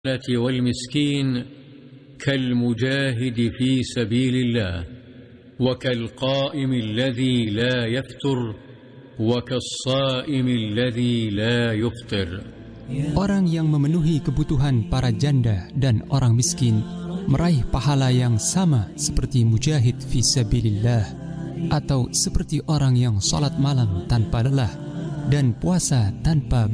والمسكين كالمجاهد في سبيل الله وكالقائم الذي لا يفتر وكالصائم الذي لا يفطر. Orang yang memenuhi kebutuhan para janda dan orang miskin meraih pahala yang sama seperti mujahid fi sabilillah, atau seperti orang yang salat malam tanpa lelah dan puasa tanpa